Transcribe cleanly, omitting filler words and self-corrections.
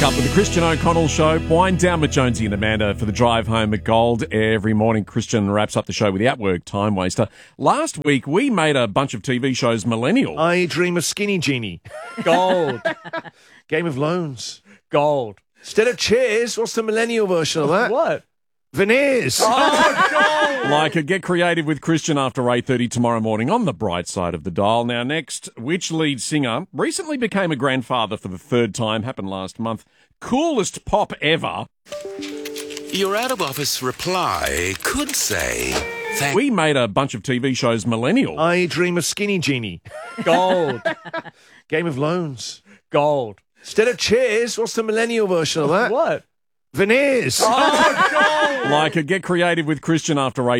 Up with the Christian O'Connell Show. Wind down with Jonesy and Amanda for the drive home at Gold. Every morning, Christian wraps up the show with the at-work time waster. Last week, we made a bunch of TV shows millennial. I Dream of Skinny Jeannie. Gold. Game of Loans. Gold. Instead of Cheers, what's the millennial version of that? What? Veneers. Like it, get creative with Christian after 8:30 tomorrow morning on the bright side of the dial. Now next, which lead singer recently became a grandfather for the third time? Happened last month. Coolest pop ever. Your out-of-office reply could say, thank We made a bunch of TV shows millennial. I Dream of Skinny Jeannie. Gold. Game of Loans. Gold. Instead of Cheers, what's the millennial version of that? What? Veneers. Like it, get creative with Christian after 8:30